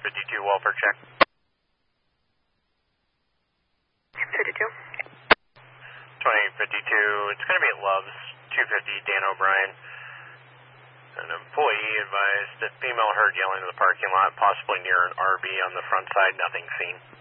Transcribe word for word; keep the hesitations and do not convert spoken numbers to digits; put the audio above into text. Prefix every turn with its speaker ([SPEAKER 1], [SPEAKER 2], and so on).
[SPEAKER 1] fifty-two, welfare check.
[SPEAKER 2] fifty-two.
[SPEAKER 1] twenty fifty-two, it's going to be at Love's, two fifty, Dan O'Brien. An employee advised that female heard yelling in the parking lot, possibly near an R V on the front side, nothing seen.